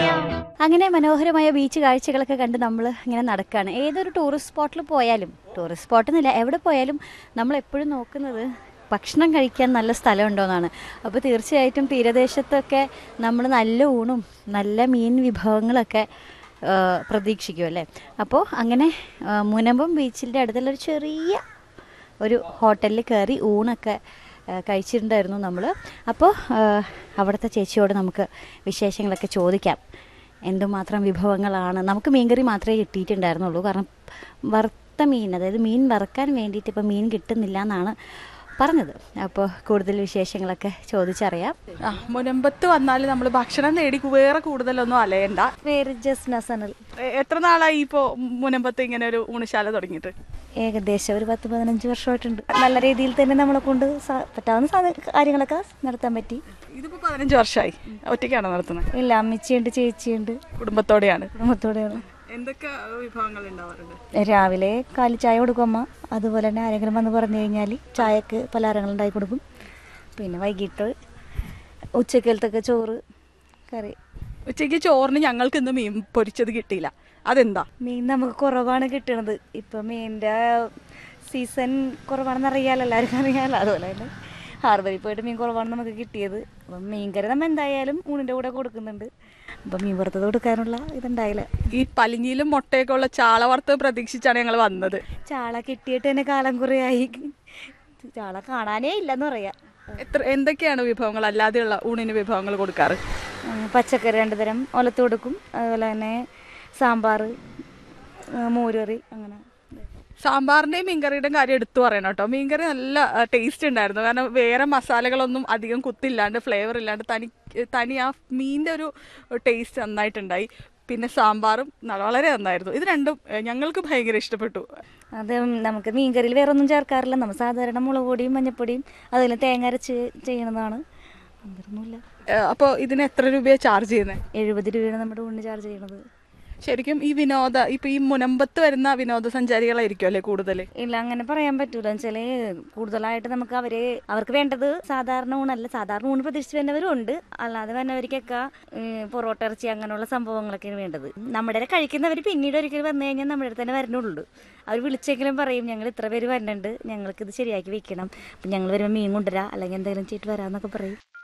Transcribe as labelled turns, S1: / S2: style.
S1: അങ്ങനെ മനോഹരമായ ബീച്ച് കാഴ്ചകളൊക്കെ കണ്ട് നമ്മൾ ഇങ്ങനെ നടക്കുകയാണ്. ഏതൊരു ടൂറിസ്റ്റ് സ്പോട്ടിൽ പോയാലും, ടൂറിസ്റ്റ് സ്പോട്ടെന്നില്ല, എവിടെ പോയാലും നമ്മൾ എപ്പോഴും നോക്കുന്നത് ഭക്ഷണം കഴിക്കാൻ നല്ല സ്ഥലമുണ്ടോയെന്നാണ്. അപ്പോൾ തീർച്ചയായിട്ടും തീരദേശത്തൊക്കെ നമ്മൾ നല്ല ഊണും നല്ല മീൻ വിഭവങ്ങളൊക്കെ പ്രതീക്ഷിക്കും അല്ലേ. അപ്പോൾ അങ്ങനെ മുനമ്പം ബീച്ചിൻ്റെ അടുത്തുള്ളൊരു ചെറിയ ഒരു ഹോട്ടലിൽ കയറി ഊണൊക്കെ കഴിച്ചിട്ടുണ്ടായിരുന്നു നമ്മൾ. അപ്പോൾ അവിടുത്തെ ചേച്ചിയോട് നമുക്ക് വിശേഷങ്ങളൊക്കെ ചോദിക്കാം. എന്തുമാത്രം വിഭവങ്ങളാണ്. നമുക്ക് മീൻകറി മാത്രമേ കിട്ടിയിട്ടുണ്ടായിരുന്നുള്ളൂ. കാരണം വറുത്ത മീൻ, അതായത് മീൻ വറുക്കാൻ വേണ്ടിയിട്ട് ഇപ്പോൾ മീൻ കിട്ടുന്നില്ല എന്നാണ് പറഞ്ഞത്. അപ്പോൾ കൂടുതൽ വിശേഷങ്ങളൊക്കെ ചോദിച്ചറിയാം.
S2: മുനമ്പത്ത് വന്നാൽ നമ്മൾ ഭക്ഷണം നേടി വേറെ കൂടുതലൊന്നും അലയണ്ട.
S1: പേര് ജസ്ന സനൽ.
S2: എത്ര നാളായി ഇപ്പോൾ മുനമ്പത്ത് ഇങ്ങനെ ഒരു ഊണശാല തുടങ്ങിയിട്ട്?
S1: ഏകദേശം ഒരു 10-15 വർഷമായിട്ടുണ്ട്. നല്ല രീതിയിൽ തന്നെ നമ്മളെ കൊണ്ട് പറ്റാവുന്ന കാര്യങ്ങളൊക്കെ നടത്താൻ പറ്റി.
S2: ഇതിപ്പോൾ 15 വർഷമായി. ഒറ്റയ്ക്കാണോ നടത്തുന്നത്?
S1: ഇല്ല, അമ്മച്ചിയുണ്ട്, ചേച്ചിയുണ്ട്.
S2: കുടുംബത്തോടെയാണ്?
S1: കുടുംബത്തോടെയാണ്.
S2: എന്തൊക്കെ വിഭവങ്ങൾ ഉണ്ടാവാറുണ്ട്?
S1: രാവിലെ കാലി ചായ കൊടുക്കും അമ്മ. അതുപോലെ തന്നെ ആരെങ്കിലും വന്ന് പറഞ്ഞു കഴിഞ്ഞാൽ ചായക്ക് പലഹാരങ്ങൾ ഉണ്ടാക്കി കൊടുക്കും. പിന്നെ വൈകിട്ട് ഉച്ചക്കലത്തൊക്കെ ചോറ് കറി.
S2: ഉച്ചയ്ക്ക് ചോറിന് ഞങ്ങൾക്ക് ഇന്ന് മീൻ പൊരിച്ചത് കിട്ടിയില്ല. അതെന്താ?
S1: മീൻ നമുക്ക് കുറവാണ് കിട്ടണത്. ഇപ്പം മീനിൻ്റെ സീസൺ കുറവാണെന്ന് അറിയാമല്ലോ, എല്ലാവർക്കും അറിയാമല്ലോ. അതുപോലെ തന്നെ ഹാർബറിൽ പോയിട്ട് മീൻ കുറവാണ് നമുക്ക് കിട്ടിയത്. അപ്പം മീൻകറി നമ്മൾ എന്തായാലും ഊണിൻ്റെ കൂടെ കൊടുക്കുന്നുണ്ട്. അപ്പം മീൻ വറുത്തത് കൊടുക്കാനുള്ള ഇതുണ്ടായില്ല.
S2: ഈ പലിഞ്ഞിയിലും മുട്ടയൊക്കെ ഉള്ള ചാള വറുത്തത് പ്രതീക്ഷിച്ചാണ് ഞങ്ങൾ വന്നത്.
S1: ചാള കിട്ടിയിട്ട് തന്നെ കാലം കുറയായി. ചാള കാണാനേ ഇല്ലെന്ന് പറയാം.
S2: എന്തൊക്കെയാണ് വിഭവങ്ങൾ, അല്ലാതെയുള്ള ഊണിന് വിഭവങ്ങൾ കൊടുക്കാറ്?
S1: പച്ചക്കറി 2 തരം ഒലത്ത് കൊടുക്കും. അതുപോലെ തന്നെ സാമ്പാർ, മോരുകറി, അങ്ങനെ.
S2: സാമ്പാറിൻ്റെയും മീൻകറിയുടെയും കാര്യം എടുത്തു പറയണം കേട്ടോ. മീൻകറി നല്ല ടേസ്റ്റ് ഉണ്ടായിരുന്നു. കാരണം വേറെ മസാലകളൊന്നും അധികം കുത്തില്ലാണ്ട്, ഫ്ലേവർ ഇല്ലാണ്ട് തനി ആ മീനിൻ്റെ ഒരു ടേസ്റ്റ് നന്നായിട്ടുണ്ടായി. പിന്നെ സാമ്പാറും വളരെ നന്നായിരുന്നു. ഇത് രണ്ടും ഞങ്ങൾക്ക് ഭയങ്കര ഇഷ്ടപ്പെട്ടു.
S1: അത് നമുക്ക് മീൻകറിയിൽ വേറെ ഒന്നും ചേർക്കാറില്ല. നമ്മൾ സാധാരണ മുളക് പൊടിയും മഞ്ഞപ്പൊടിയും അതുപോലെ തേങ്ങ അരച്ച് ചെയ്യണതാണ്. അങ്ങനൊന്നുമില്ല.
S2: അപ്പോൾ ഇതിന് എത്ര രൂപയാണ് ചാർജ് ചെയ്യുന്നത്?
S1: 70 രൂപയാണ് നമ്മുടെ ഊണിന് ചാർജ് ചെയ്യണത്.
S2: ശരിക്കും ഈ ഇപ്പൊ ഈ മുനമ്പത്ത് വരുന്ന വിനോദസഞ്ചാരികളായിരിക്കും അല്ലേ കൂടുതൽ?
S1: ഇല്ല, അങ്ങനെ പറയാൻ പറ്റൂല. വെച്ചാൽ കൂടുതലായിട്ട് നമുക്ക് അവർക്ക് വേണ്ടത് സാധാരണ ഊണല്ല. സാധാരണ ഊണ് പ്രതീക്ഷിച്ച് വരുന്നവരും ഉണ്ട്. അല്ലാതെ വരുന്നവർക്കൊക്കെ പൊറോട്ട ഇറച്ചി അങ്ങനെയുള്ള സംഭവങ്ങളൊക്കെയാണ് വേണ്ടത്. നമ്മുടെ കഴിക്കുന്നവർ പിന്നീട് ഒരിക്കലും വന്നു കഴിഞ്ഞാൽ നമ്മുടെ അടുത്ത് തന്നെ വരുന്നുള്ളൂ. അവർ വിളിച്ചെങ്കിലും പറയും, ഞങ്ങൾ ഇത്ര പേര് വരുന്നുണ്ട്, ഞങ്ങൾക്കിത് ശരിയാക്കി വെക്കണം, അപ്പം ഞങ്ങൾ വരുമ്പോൾ മീൻ കൊണ്ടുവരാം, അല്ലെങ്കിൽ എന്തെങ്കിലും ചെയ്തിട്ട് വരാമെന്നൊക്കെ പറയും.